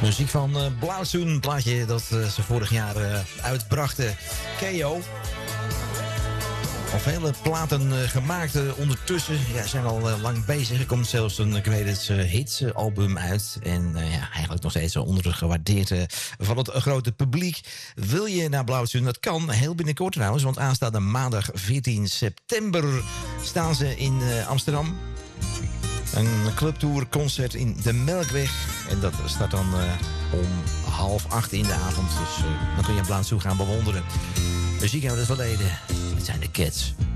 Muziek van Blauwzoen, een plaatje dat ze vorig jaar uitbrachten. KO. Al vele platen gemaakt ondertussen. Ja, zijn al lang bezig. Er komt zelfs een Greatest Hits album uit. En eigenlijk nog steeds ondergewaardeerd van het grote publiek. Wil je naar Blauwzoen? Dat kan heel binnenkort trouwens. Want aanstaande maandag 14 september staan ze in Amsterdam. Een clubtourconcert in de Melkweg. En dat start dan om 7:30 in de avond. Dus dan kun je Blauwzoen gaan bewonderen. Muziek uit het verleden. Dit zijn de Cats.